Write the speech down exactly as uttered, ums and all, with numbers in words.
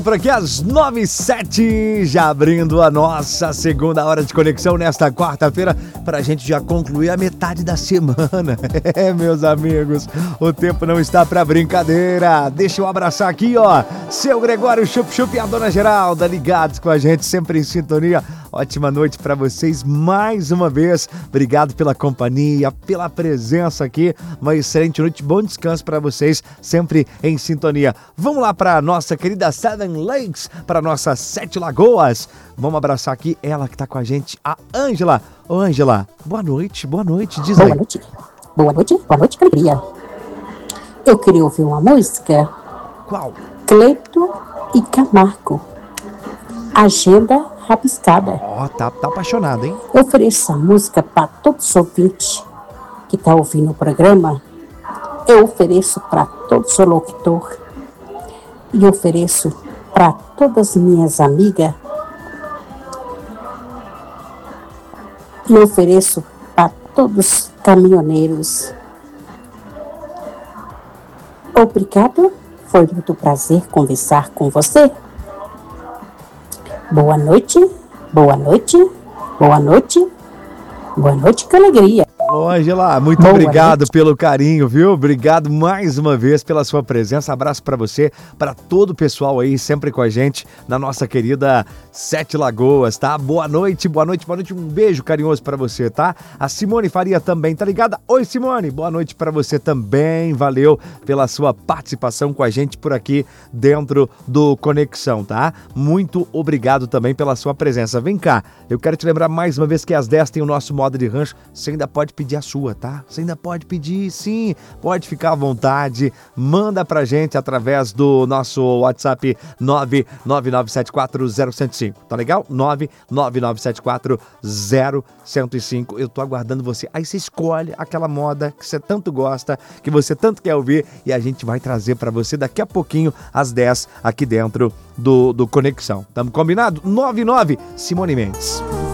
Por aqui às nove e sete, já abrindo a nossa segunda hora de conexão nesta quarta-feira, para a gente já concluir a metade da semana. É, meus amigos, o tempo não está para brincadeira. Deixa eu abraçar aqui, ó, seu Gregório Chup Chup e a dona Geralda, ligados com a gente, sempre em sintonia. Ótima noite para vocês mais uma vez. Obrigado pela companhia, pela presença aqui. Uma excelente noite, bom descanso para vocês, sempre em sintonia. Vamos lá para nossa querida Seven Lakes, para nossas Sete Lagoas. Vamos abraçar aqui ela que tá com a gente, a Ângela. Ô Ângela, boa noite, boa noite, diz aí. Boa noite, boa noite, boa noite, que alegria. Eu queria ouvir uma música. Qual? Cleito e Camargo, Agenda Rabiscada. Ó, oh, tá, tá apaixonado, hein? Eu ofereço essa música para todos os ouvintes que tá ouvindo o programa. Eu ofereço para todos os locutores. E ofereço para todas as minhas amigas. E ofereço para todos os caminhoneiros. Obrigado, foi muito prazer conversar com você. Boa noite, boa noite, boa noite, boa noite, que alegria. Ô, Ângela, muito Boa obrigado noite. pelo carinho, viu? Obrigado mais uma vez pela sua presença. Abraço pra você, para todo o pessoal aí, sempre com a gente, na nossa querida Sete Lagoas, tá? Boa noite, boa noite, boa noite. Um beijo carinhoso pra você, tá? A Simone Faria também, tá ligada? Oi, Simone, boa noite pra você também. Valeu pela sua participação com a gente por aqui dentro do Conexão, tá? Muito obrigado também pela sua presença. Vem cá, eu quero te lembrar mais uma vez que às dez tem o nosso modo de rancho. Você ainda pode pedir a sua, tá? Você ainda pode pedir, sim, pode ficar à vontade, manda pra gente através do nosso WhatsApp nove nove nove sete quatro zero um zero cinco, tá legal? nove nove nove sete quatro zero um zero cinco, eu tô aguardando você, aí você escolhe aquela moda que você tanto gosta, que você tanto quer ouvir e a gente vai trazer pra você daqui a pouquinho, às dez, aqui dentro do, do Conexão, tamo combinado? nove nove, Simone Mendes.